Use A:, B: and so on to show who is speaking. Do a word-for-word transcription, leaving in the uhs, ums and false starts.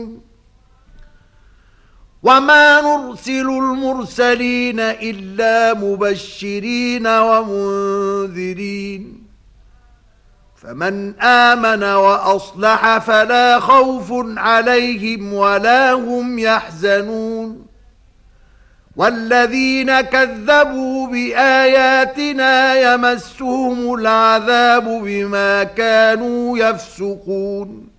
A: وما نرسل المرسلين إلا مبشرين ومنذرين فمن آمن وأصلح فلا خوف عليهم ولا هم يحزنون والذين كذبوا بآياتنا يمسهم العذاب بما كانوا يفسقون